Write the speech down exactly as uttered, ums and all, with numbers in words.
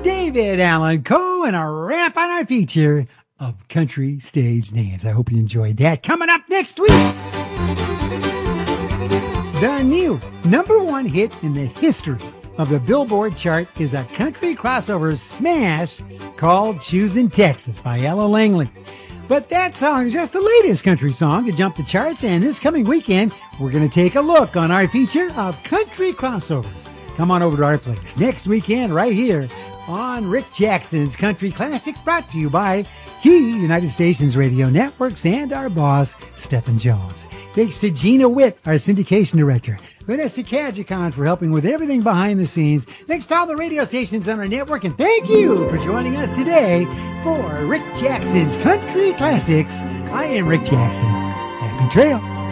David Allan Coe and a wrap on our feature of country stage names. I hope you enjoyed that. Coming up next week, the new number one hit in the history of the Billboard chart is a country crossover smash called Choosing Texas by Ella Langley. But that song is just the latest country song to jump the charts, and this coming weekend, we're going to take a look on our feature of country crossovers. Come on over to our place next weekend right here on Rick Jackson's Country Classics, brought to you by Key United Stations Radio Networks and our boss, Stephen Jones. Thanks to Gina Witt, our syndication director, Vanessa Kajikon for helping with everything behind the scenes. Thanks to all the radio stations on our network, and thank you for joining us today for Rick Jackson's Country Classics. I am Rick Jackson. Happy trails.